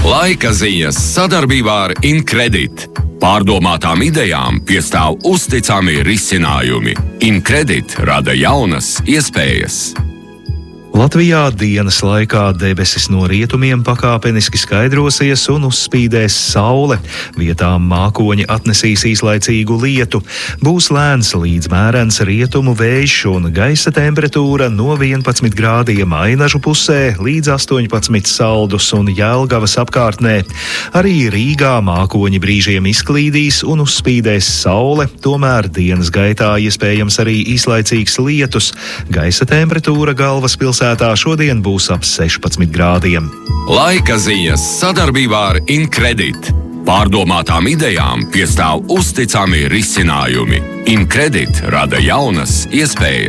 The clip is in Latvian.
Laika ziņas sadarbībā ar Incredit. Pārdomātām idejām piestāv uzticami risinājumi. Incredit rada jaunas iespējas. Latvijā dienas laikā debesis no rietumiem pakāpeniski skaidrosies un uzspīdēs saule. Vietām mākoņi atnesīs īslaicīgu lietu. Būs lēns līdz mērens rietumu vējš un gaisa temperatūra no 11 grādiem Ainažu pusē līdz 18 Saldus un Jelgavas apkārtnē. Arī Rīgā mākoņi brīžiem izklīdīs un uzspīdēs saule, tomēr dienas gaitā iespējams arī īslaicīgs lietus. Gaisa temperatūra galvaspilsētā šodien būs ap 16 grādiem. Laika ziņas sadarbībā ar Incredit. Pārdomātām idejām piestāv uzticami risinājumi. Incredit rada jaunas iespējas.